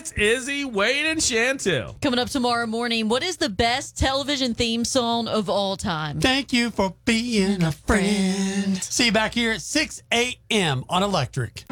It's Izzy, Wade, and Chantel. Coming up tomorrow morning, what is the best television theme song of all time? Thank you for being a friend. See you back here at 6 a.m. on Electric.